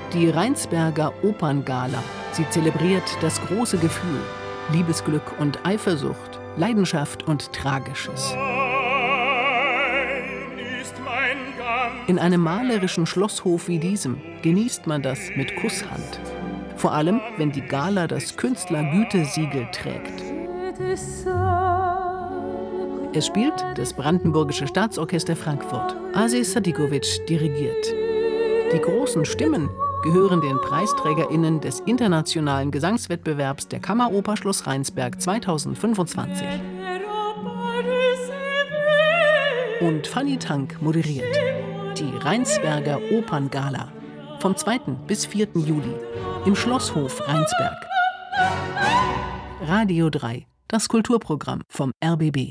Die Rheinsberger Operngala. Sie zelebriert das große Gefühl, Liebesglück und Eifersucht, Leidenschaft und Tragisches. In einem malerischen Schlosshof wie diesem genießt man das mit Kusshand. Vor allem, wenn die Gala das Künstlergütesiegel trägt. Es spielt das Brandenburgische Staatsorchester Frankfurt. Aziz Sadikovic dirigiert. Die großen Stimmen gehören den PreisträgerInnen des internationalen Gesangswettbewerbs der Kammeroper Schloss Rheinsberg 2025. Und Fanny Tank moderiert die Rheinsberger Operngala vom 2. bis 4. Juli im Schlosshof Rheinsberg. Radio 3, das Kulturprogramm vom RBB.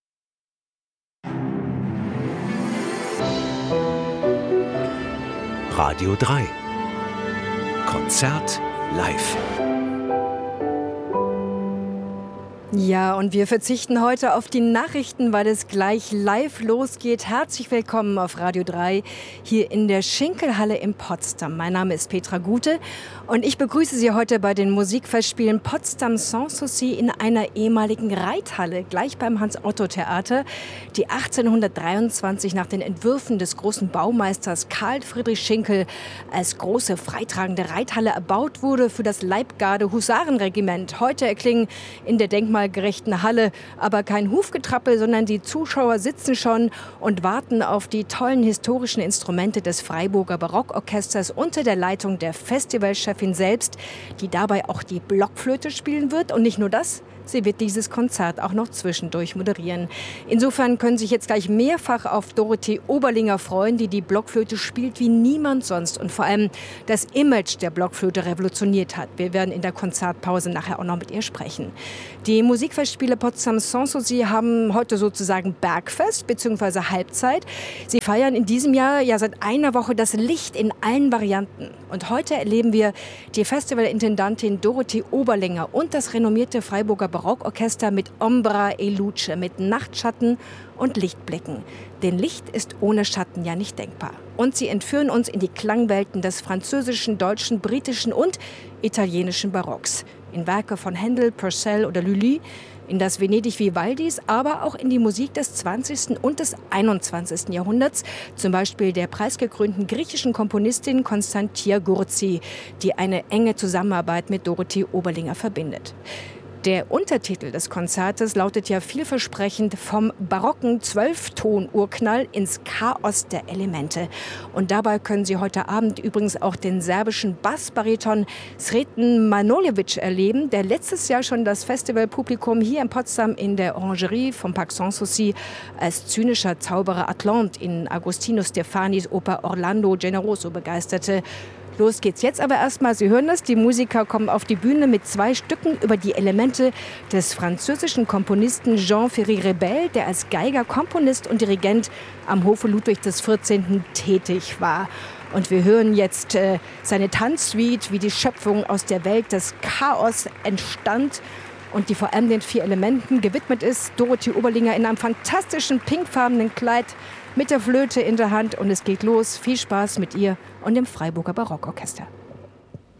Radio 3. Konzert live. Ja, und wir verzichten heute auf die Nachrichten, weil es gleich live losgeht. Herzlich willkommen auf Radio 3 hier in der Schinkelhalle in Potsdam. Mein Name ist Petra Gute und ich begrüße Sie heute bei den Musikfestspielen Potsdam Sanssouci in einer ehemaligen Reithalle, gleich beim Hans-Otto-Theater, die 1823 nach den Entwürfen des großen Baumeisters Karl Friedrich Schinkel als große freitragende Reithalle erbaut wurde für das Leibgarde-Husarenregiment. Heute erklingen in der denkmalgerechten Halle aber kein Hufgetrappel, sondern die Zuschauer sitzen schon und warten auf die tollen historischen Instrumente des Freiburger Barockorchesters unter der Leitung der Festivalchefin selbst, die dabei auch die Blockflöte spielen wird. Und nicht nur das, sie wird dieses Konzert auch noch zwischendurch moderieren. Insofern können Sie sich jetzt gleich mehrfach auf Dorothee Oberlinger freuen, die die Blockflöte spielt wie niemand sonst und vor allem das Image der Blockflöte revolutioniert hat. Wir werden in der Konzertpause nachher auch noch mit ihr sprechen. Die Musikfestspiele Potsdam Sanssouci haben heute sozusagen Bergfest bzw. Halbzeit. Sie feiern in diesem Jahr ja seit einer Woche das Licht in allen Varianten. Und heute erleben wir die Festivalintendantin Dorothee Oberlinger und das renommierte Freiburger Barockorchester mit Ombra e Luce, mit Nachtschatten und Lichtblicken. Denn Licht ist ohne Schatten ja nicht denkbar. Und sie entführen uns in die Klangwelten des französischen, deutschen, britischen und italienischen Barocks. In Werke von Händel, Purcell oder Lully, in das Venedig Vivaldis, aber auch in die Musik des 20. und des 21. Jahrhunderts, zum Beispiel der preisgekrönten griechischen Komponistin Konstantia Gurzi, die eine enge Zusammenarbeit mit Dorothee Oberlinger verbindet. Der Untertitel des Konzertes lautet ja vielversprechend vom barocken 12-Ton-Urknall ins Chaos der Elemente. Und dabei können Sie heute Abend übrigens auch den serbischen Bassbariton Sreten Manoljevic erleben, der letztes Jahr schon das Festivalpublikum hier in Potsdam in der Orangerie vom Park Sanssouci als zynischer Zauberer Atlant in Agostino Stefanis Oper Orlando Generoso begeisterte. Los geht's jetzt aber erstmal, Sie hören das, die Musiker kommen auf die Bühne mit 2 Stücken über die Elemente des französischen Komponisten Jean-Ferry Rebel, der als Geiger, Komponist und Dirigent am Hofe Ludwig XIV. Tätig war. Und wir hören jetzt seine Tanzsuite, wie die Schöpfung aus der Welt des Chaos entstand und die vor allem den 4 Elementen gewidmet ist. Dorothee Oberlinger in einem fantastischen pinkfarbenen Kleid mit der Flöte in der Hand und es geht los. Viel Spaß mit ihr und dem Freiburger Barockorchester.